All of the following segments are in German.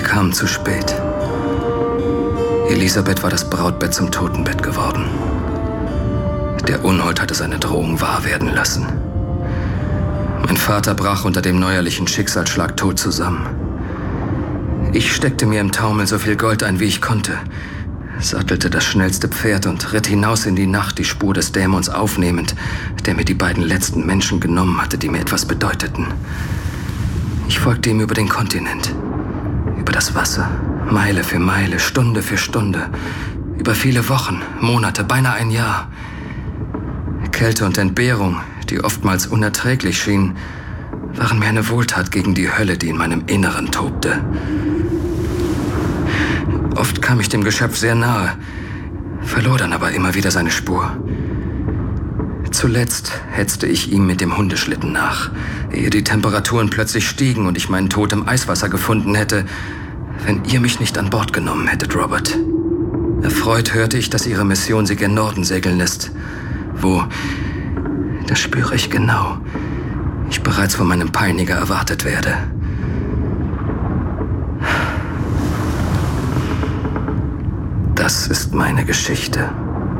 kamen zu spät. Elisabeth war das Brautbett zum Totenbett geworden. Der Unhold hatte seine Drohung wahr werden lassen. Mein Vater brach unter dem neuerlichen Schicksalsschlag tot zusammen. Ich steckte mir im Taumel so viel Gold ein, wie ich konnte, sattelte das schnellste Pferd und ritt hinaus in die Nacht, die Spur des Dämons aufnehmend, der mir die beiden letzten Menschen genommen hatte, die mir etwas bedeuteten. Ich folgte ihm über den Kontinent, über das Wasser, Meile für Meile, Stunde für Stunde, über viele Wochen, Monate, beinahe ein Jahr. Kälte und Entbehrung, die oftmals unerträglich schienen, waren mir eine Wohltat gegen die Hölle, die in meinem Inneren tobte. Oft kam ich dem Geschöpf sehr nahe, verlor dann aber immer wieder seine Spur. Zuletzt hetzte ich ihm mit dem Hundeschlitten nach, ehe die Temperaturen plötzlich stiegen und ich meinen Tod im Eiswasser gefunden hätte, wenn ihr mich nicht an Bord genommen hättet, Robert. Erfreut hörte ich, dass Ihre Mission Sie gen Norden segeln lässt, wo, das spüre ich genau, ich bereits von meinem Peiniger erwartet werde. Das ist meine Geschichte.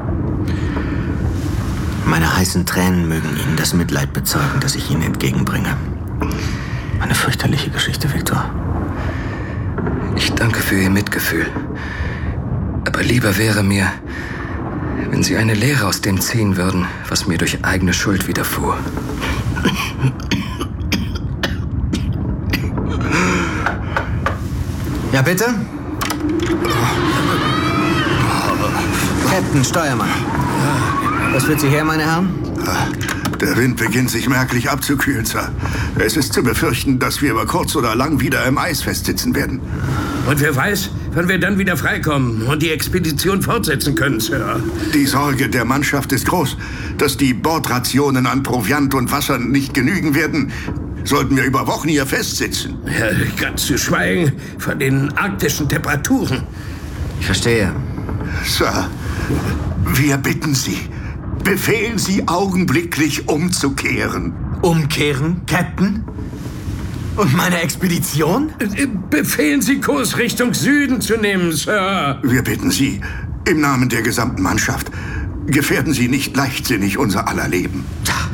Meine heißen Tränen mögen Ihnen das Mitleid bezeugen, das ich Ihnen entgegenbringe. Eine fürchterliche Geschichte, Victor. Ich danke für Ihr Mitgefühl. Aber lieber wäre mir, wenn Sie eine Lehre aus dem ziehen würden, was mir durch eigene Schuld widerfuhr. Ja, bitte? Captain, Steuermann. Was führt Sie her, meine Herren? Der Wind beginnt sich merklich abzukühlen, Sir. Es ist zu befürchten, dass wir über kurz oder lang wieder im Eis festsitzen werden. Und wer weiß, wann wir dann wieder freikommen und die Expedition fortsetzen können, Sir. Die Sorge der Mannschaft ist groß. Dass die Bordrationen an Proviant und Wasser nicht genügen werden, sollten wir über Wochen hier festsitzen. Ja, ganz zu schweigen von den arktischen Temperaturen. Ich verstehe. Sir, wir bitten Sie, befehlen Sie augenblicklich umzukehren. Umkehren, Captain? Und meine Expedition? Befehlen Sie, Kurs Richtung Süden zu nehmen, Sir. Wir bitten Sie, im Namen der gesamten Mannschaft, gefährden Sie nicht leichtsinnig unser aller Leben.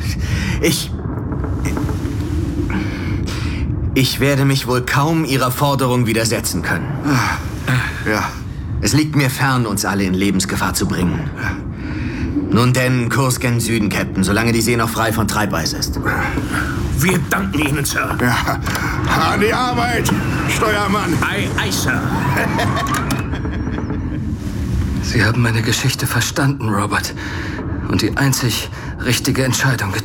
Ich werde mich wohl kaum Ihrer Forderung widersetzen können. Ja. Es liegt mir fern, uns alle in Lebensgefahr zu bringen. Nun denn, Kurs gen Süden, Captain, solange die See noch frei von Treibeis ist. Wir danken Ihnen, Sir. Ja, an die Arbeit, Steuermann. Ei, Sir. Sie haben meine Geschichte verstanden, Robert, und die einzig richtige Entscheidung getroffen.